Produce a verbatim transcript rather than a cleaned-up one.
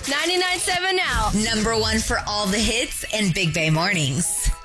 ninety-nine point seven now. Number one for all the hits and Big Bay Mornings.